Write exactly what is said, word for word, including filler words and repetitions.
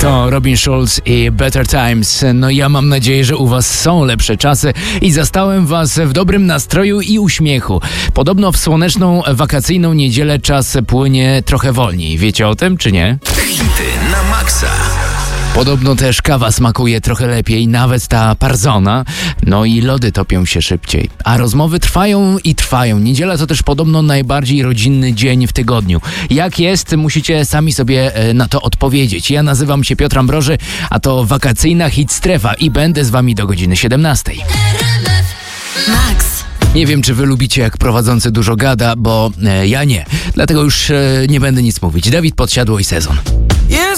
To Robin Schulz i Better Times. No ja mam nadzieję, że u was są lepsze czasy i zastałem was w dobrym nastroju i uśmiechu. Podobno w słoneczną, wakacyjną niedzielę czas płynie trochę wolniej. Wiecie o tym, czy nie? Hity na maksa. Podobno też kawa smakuje trochę lepiej, nawet ta parzona. No i lody topią się szybciej. A rozmowy trwają i trwają. Niedziela to też podobno najbardziej rodzinny dzień w tygodniu. Jak jest, musicie sami sobie na to odpowiedzieć. Ja nazywam się Piotr Ambroży, a to wakacyjna hit strefa i będę z wami do godziny siedemnastej. Max. Nie wiem, czy wy lubicie, jak prowadzący dużo gada, bo e, ja nie. Dlatego już e, nie będę nic mówić. Dawid Podsiadło i Sezon.